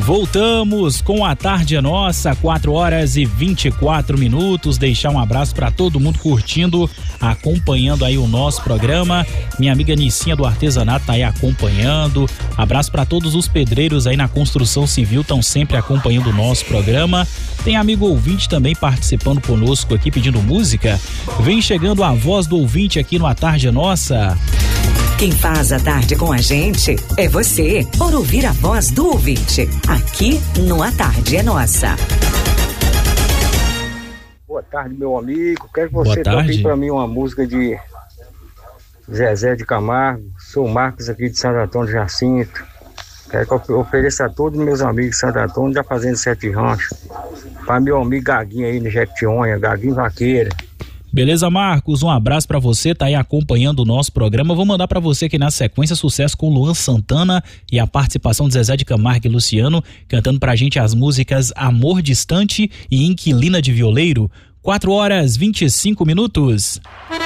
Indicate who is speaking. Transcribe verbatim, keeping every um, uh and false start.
Speaker 1: Voltamos com a Tarde é Nossa, quatro horas e vinte e quatro minutos. Deixar um abraço para todo mundo curtindo, acompanhando aí o nosso programa. Minha amiga Nicinha do Artesanato tá aí acompanhando. Abraço para todos os pedreiros aí na construção civil, estão sempre acompanhando o nosso programa. Tem amigo ouvinte também participando conosco aqui, pedindo música. Vem chegando a voz do ouvinte aqui no A Tarde é Nossa.
Speaker 2: Quem faz a tarde com a gente é você, por ouvir a voz do ouvinte, aqui no A Tarde é Nossa.
Speaker 3: Boa tarde, meu amigo. Quero que você toque para mim uma música de Zezé de Camargo. Sou o Marcos aqui de Santo Antônio de Jacinto. Quero que eu ofereça a todos meus amigos de Santo Antônio da Fazenda Sete Ranchos. Para meu amigo Gaguinho aí no Jequitinhonha, Gaguinho Vaqueira.
Speaker 1: Beleza, Marcos? Um abraço pra você, tá aí acompanhando o nosso programa. Vou mandar pra você aqui na sequência sucesso com Luan Santana e a participação de Zezé de Camargo e Luciano, cantando pra gente as músicas Amor Distante e Inquilina de Violeiro. quatro horas e vinte e cinco minutos.